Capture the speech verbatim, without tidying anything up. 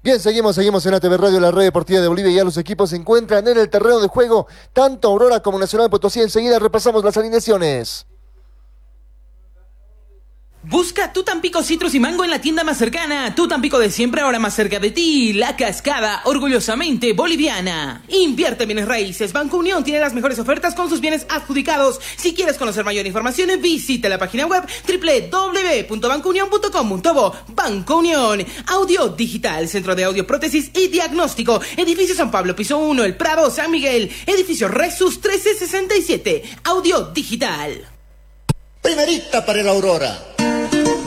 Bien, seguimos, seguimos en A T V Radio, la red deportiva de Bolivia. Ya los equipos se encuentran en el terreno de juego, tanto Aurora como Nacional Potosí. Enseguida repasamos las alineaciones. Busca tu Tampico Citrus y Mango en la tienda más cercana. Tu Tampico de siempre, ahora más cerca de ti. La Cascada, orgullosamente boliviana. Invierte en bienes raíces. Banco Unión tiene las mejores ofertas con sus bienes adjudicados. Si quieres conocer mayor información, visita la página web doble u doble u doble u punto banco unión punto com punto bo. Banco Unión. Audio Digital, Centro de Audio, Prótesis y Diagnóstico. Edificio San Pablo, piso uno, El Prado, San Miguel. Edificio Resus trece sesenta y siete. Audio Digital. Primerita para el Aurora.